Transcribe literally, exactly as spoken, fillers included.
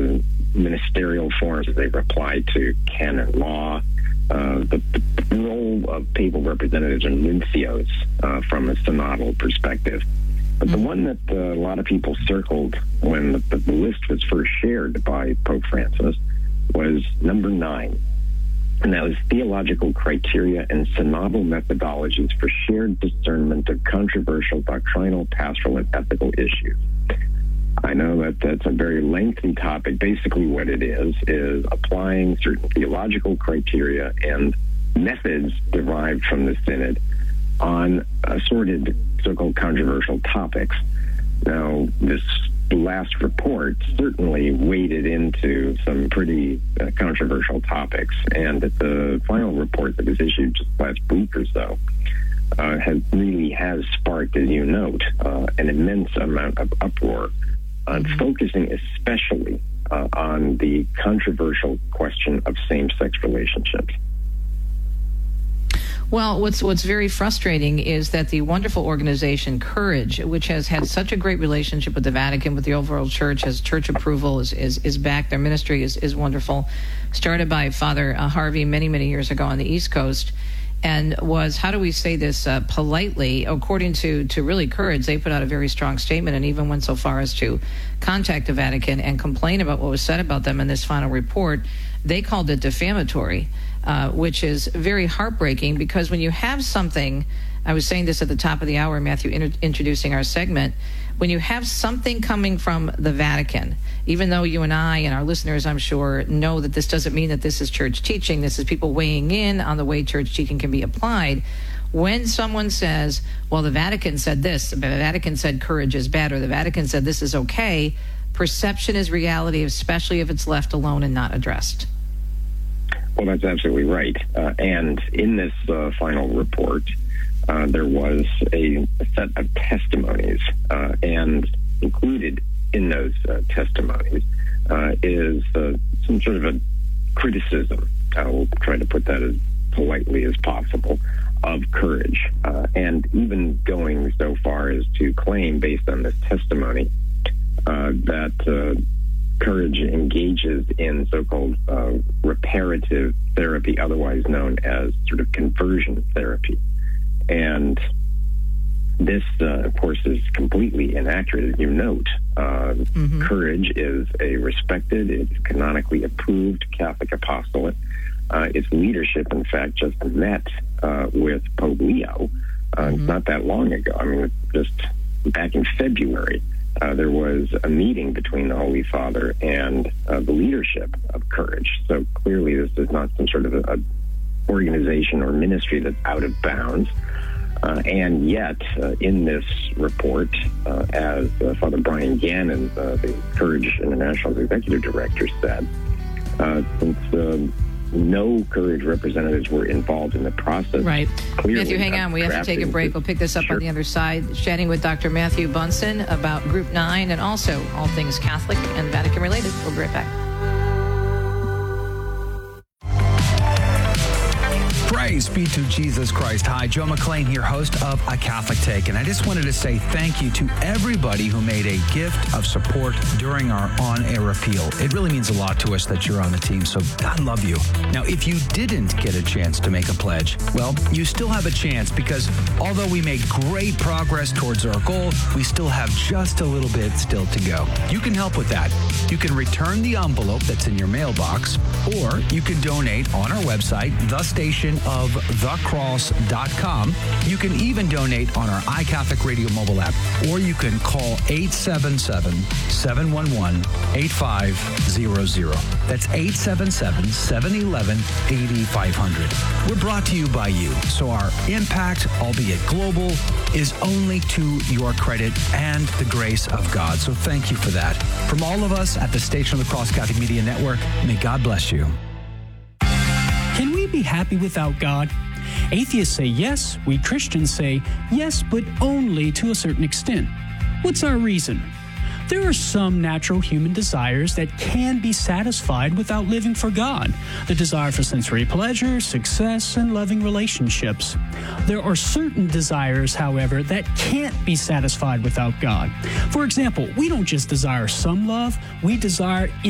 uh, ministerial forms as they apply to canon law, uh, the, the role of papal representatives and nuncios uh, from a synodal perspective. But the one that uh, a lot of people circled when the, the list was first shared by Pope Francis was number nine. And that was theological criteria and synodal methodologies for shared discernment of controversial doctrinal, pastoral, and ethical issues. I know that that's a very lengthy topic. Basically what it is, is applying certain theological criteria and methods derived from the Synod on assorted so-called controversial topics. Now, this last report certainly waded into some pretty uh, controversial topics, and the final report that was issued just last week or so uh, has really has sparked, as you note, uh, an immense amount of uproar, on mm-hmm. focusing especially uh, on the controversial question of same-sex relationships. Well, what's what's very frustrating is that the wonderful organization Courage, which has had such a great relationship with the Vatican, with the overall church, has church approval, is is, is back. Their ministry is, is wonderful. Started by Father uh, Harvey many, many years ago on the East Coast, and was, how do we say this uh, politely, according to, to really Courage, they put out a very strong statement and even went so far as to contact the Vatican and complain about what was said about them in this final report. They called it defamatory. Uh, which is very heartbreaking, because when you have something, I was saying this at the top of the hour, Matthew, inter- introducing our segment, when you have something coming from the Vatican, even though you and I and our listeners, I'm sure, know that this doesn't mean that this is church teaching, this is people weighing in on the way church teaching can be applied. When someone says, well, the Vatican said this, the Vatican said Courage is bad, or the Vatican said this is okay, perception is reality, especially if it's left alone and not addressed. Well, that's absolutely right. Uh, and in this uh, final report, uh, there was a, a set of testimonies, uh, and included in those uh, testimonies uh, is uh, some sort of a criticism, I will try to put that as politely as possible, of Courage, uh, and even going so far as to claim, based on this testimony, uh, that uh, Courage engages in so-called uh, reparative therapy, otherwise known as sort of conversion therapy. And this, uh, of course, is completely inaccurate. As you note, uh, mm-hmm. Courage is a respected, it's canonically approved Catholic apostolate. Uh, its leadership, in fact, just met uh, with Pope Leo uh, mm-hmm. not that long ago. I mean, just back in February. Uh, there was a meeting between the Holy Father and uh, the leadership of Courage. So clearly this is not some sort of a, a organization or ministry that's out of bounds. Uh, and yet, uh, in this report, uh, as uh, Father Brian Gannon, uh, the Courage International's executive director, said, uh, since uh, no Courage representatives were involved in the process. Right. Matthew, hang on. We have to take a break. We'll pick this up sure. on the other side. Chatting with Doctor Matthew Bunson about Group nine and also all things Catholic and Vatican related. We'll be right back. Praise be to Jesus Christ. Hi, Joe McClain here, host of A Catholic Take. And I just wanted to say thank you to everybody who made a gift of support during our on-air appeal. It really means a lot to us that you're on the team, so God love you. Now, if you didn't get a chance to make a pledge, well, you still have a chance, because although we made great progress towards our goal, we still have just a little bit still to go. You can help with that. You can return the envelope that's in your mailbox, or you can donate on our website, the station of the cross dot com. You can even donate on our iCatholic Radio mobile app, or you can call eight seven seven, seven one one, eight five zero zero. That's eight seven seven, seven one one, eight five zero zero. We're brought to you by you, so our impact, albeit global, is only to your credit and the grace of God. So thank you for that. From all of us at the Station of the Cross Catholic Media Network, may God bless you. Can we be happy without God? Atheists say yes. We Christians say yes, but only to a certain extent. What's our reason? There are some natural human desires that can be satisfied without living for God. The desire for sensory pleasure, success, and loving relationships. There are certain desires, however, that can't be satisfied without God. For example, we don't just desire some love, we desire